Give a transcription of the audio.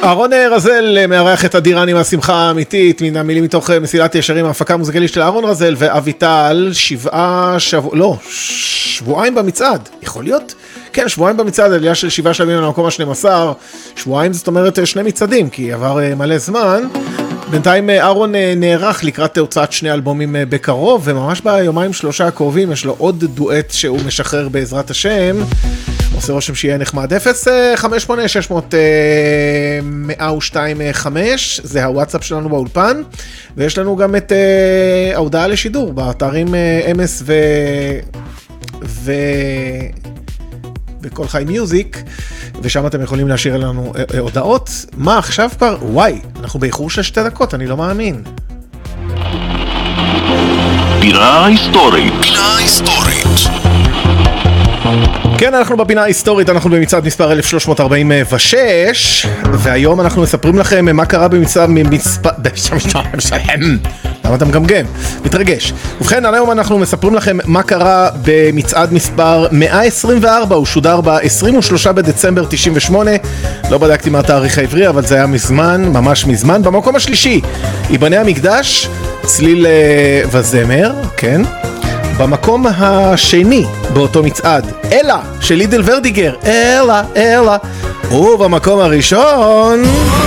אהרון רזל מארח את הדירני מהשמחה האמיתית, מן המילים מתוך מסילת ישרים, ההפקה המוזיקלית של אהרון רזל ואביטל, שבועיים במצעד, יכול להיות? כן, שבועיים במצעד, עלייה של 7 שלבים למקום ה-12, שבועיים זאת אומרת 2 מצעדים, כי עבר מלא זמן. בינתיים אהרון נערך לקראת הוצאת 2 אלבומים בקרוב, וממש ביומיים 3 הקרובים יש לו עוד דואט שהוא משחרר בעזרת השם. עושה רושם שיהיה נחמד. 058-600-1025, זה הוואטסאפ שלנו באולפן, ויש לנו גם את ההודעה לשידור באתרים אמס וכל חי מיוזיק, ושם אתם יכולים להשאיר לנו הודעות. מה עכשיו כבר? וואי, אנחנו באיחור של 2 דקות, אני לא מאמין. פינה היסטורית. כן, אנחנו בפינה ההיסטורית, אנחנו במצעד מספר 1346, והיום אנחנו מספרים לכם מה קרה במצעד למה אתה מגמגם? מתרגש. ובכן, היום אנחנו מספרים לכם מה קרה במצעד מספר 124, הוא שודר ב-23 בדצמבר 98, לא בדקתי מה התאריך העברי, אבל זה היה מזמן, ממש מזמן. במקום השלישי, ייבנה המקדש, צליל וזמר, כן? במקום השני באותו מצעד, אלה של לידל ורדיגר, אלה. ובמקום הראשון